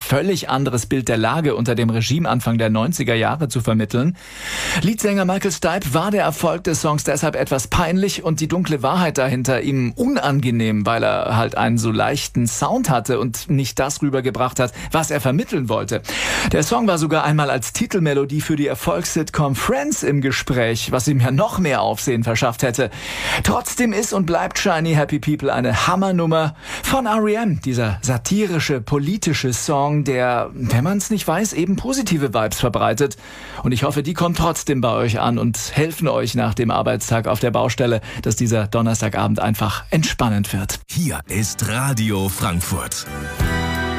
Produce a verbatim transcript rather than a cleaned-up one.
völlig anderes Bild der Lage unter dem Regime Anfang der neunziger Jahre zu vermitteln. Leadsänger Michael Stipe war der Erfolg des Songs deshalb etwas peinlich und die dunkle Wahrheit dahinter ihm unangenehm, weil er halt einen so leichten Sound hatte und nicht das rübergebracht hat, was er vermitteln wollte. Der Song war sogar einmal als Titelmelodie für die Erfolgssitcom Friends im Gespräch, was ihm ja noch mehr Aufsehen verschafft hätte. Trotzdem ist und bleibt Shiny Happy People eine Hammernummer von R E M, dieser satirische, politische Song, der, wenn man es nicht weiß, eben positive Vibes verbreitet. Und ich hoffe, die kommen trotzdem bei euch an und helfen euch nach dem Arbeitstag auf der Baustelle, dass dieser Donnerstagabend einfach entspannend wird. Hier ist Radio Frankfurt.